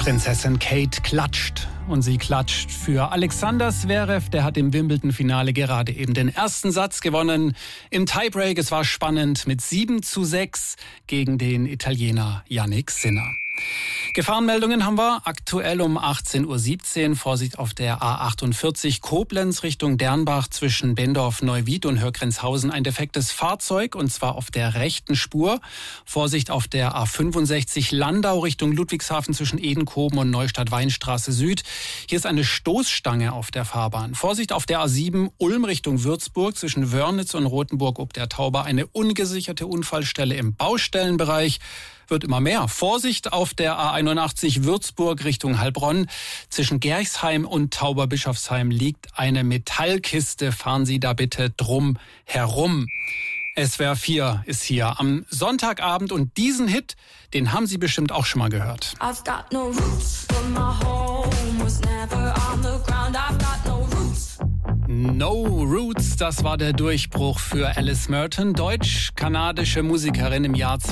Prinzessin Kate klatscht. Und sie klatscht für Alexander Zverev. Der hat im Wimbledon-Finale gerade eben den ersten Satz gewonnen. Im Tiebreak, es war spannend, mit 7:6 gegen den Italiener Jannik Sinner. Gefahrenmeldungen haben wir aktuell um 18:17 Uhr. Vorsicht auf der A48 Koblenz Richtung Dernbach zwischen Bendorf-Neuwied und Hörgrenzhausen. Ein defektes Fahrzeug und zwar auf der rechten Spur. Vorsicht auf der A65 Landau Richtung Ludwigshafen zwischen Edenkoben und Neustadt-Weinstraße Süd. Hier ist eine Stoßstange auf der Fahrbahn. Vorsicht auf der A7 Ulm Richtung Würzburg zwischen Wörnitz und Rothenburg ob der Tauber. Eine ungesicherte Unfallstelle im Baustellenbereich. Wird immer mehr. Vorsicht auf der A81 Würzburg Richtung Heilbronn. Zwischen Gerchsheim und Tauberbischofsheim liegt eine Metallkiste. Fahren Sie da bitte drum herum. SWR 4 ist hier am Sonntagabend und diesen Hit, den haben Sie bestimmt auch schon mal gehört. I've got no roots, but my home was never on the ground. I've got no roots. No Roots, das war der Durchbruch für Alice Merton, deutsch-kanadische Musikerin im Jahr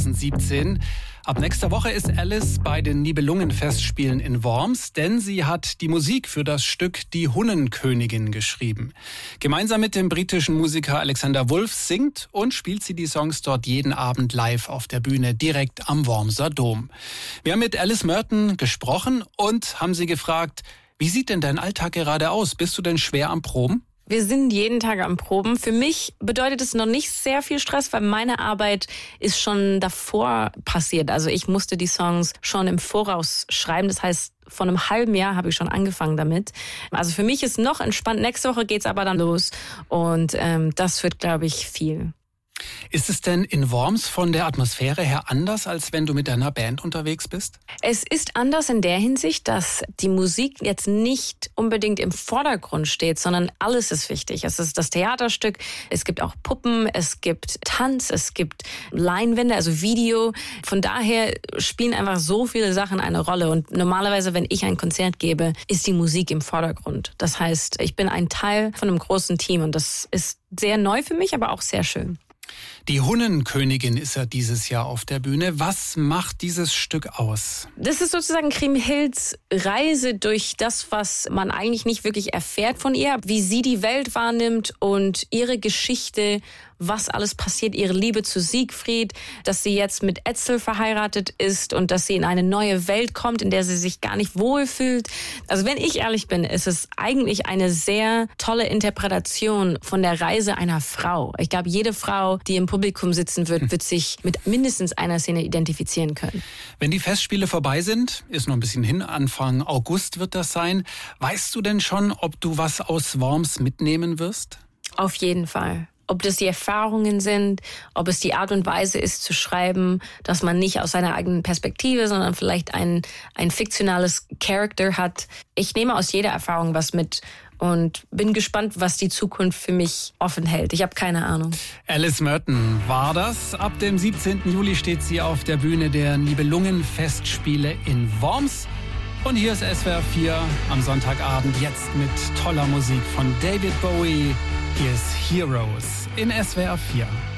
2017. Ab nächster Woche ist Alice bei den Nibelungenfestspielen in Worms, denn sie hat die Musik für das Stück Die Hunnenkönigin geschrieben. Gemeinsam mit dem britischen Musiker Alexander Wulff singt und spielt sie die Songs dort jeden Abend live auf der Bühne, direkt am Wormser Dom. Wir haben mit Alice Merton gesprochen und haben sie gefragt, wie sieht denn dein Alltag gerade aus? Bist du denn schwer am Proben? Wir sind jeden Tag am Proben. Für mich bedeutet es noch nicht sehr viel Stress, weil meine Arbeit ist schon davor passiert. Also ich musste die Songs schon im Voraus schreiben. Das heißt, vor einem halben Jahr habe ich schon angefangen damit. Also für mich ist noch entspannt. Nächste Woche geht's aber dann los. Und das wird, glaube ich, viel. Ist es denn in Worms von der Atmosphäre her anders, als wenn du mit deiner Band unterwegs bist? Es ist anders in der Hinsicht, dass die Musik jetzt nicht unbedingt im Vordergrund steht, sondern alles ist wichtig. Es ist das Theaterstück, es gibt auch Puppen, es gibt Tanz, es gibt Leinwände, also Video. Von daher spielen einfach so viele Sachen eine Rolle. Und normalerweise, wenn ich ein Konzert gebe, ist die Musik im Vordergrund. Das heißt, ich bin ein Teil von einem großen Team und das ist sehr neu für mich, aber auch sehr schön. Die Hunnenkönigin ist ja dieses Jahr auf der Bühne. Was macht dieses Stück aus? Das ist sozusagen Kriemhilds Reise durch das, was man eigentlich nicht wirklich erfährt von ihr, wie sie die Welt wahrnimmt und ihre Geschichte, was alles passiert, ihre Liebe zu Siegfried, dass sie jetzt mit Etzel verheiratet ist und dass sie in eine neue Welt kommt, in der sie sich gar nicht wohlfühlt. Also wenn ich ehrlich bin, ist es eigentlich eine sehr tolle Interpretation von der Reise einer Frau. Ich glaube, jede Frau, die im Publikum sitzen wird sich mit mindestens einer Szene identifizieren können. Wenn die Festspiele vorbei sind, ist noch ein bisschen hin, Anfang August wird das sein. Weißt du denn schon, ob du was aus Worms mitnehmen wirst? Auf jeden Fall. Ob das die Erfahrungen sind, ob es die Art und Weise ist zu schreiben, dass man nicht aus seiner eigenen Perspektive, sondern vielleicht ein fiktionales Charakter hat. Ich nehme aus jeder Erfahrung was mit und bin gespannt, was die Zukunft für mich offen hält. Ich habe keine Ahnung. Alice Merton war das. Ab dem 17. Juli steht sie auf der Bühne der Nibelungenfestspiele in Worms. Und hier ist SWR 4 am Sonntagabend, jetzt mit toller Musik von David Bowie. Hier ist Heroes in SWR 4.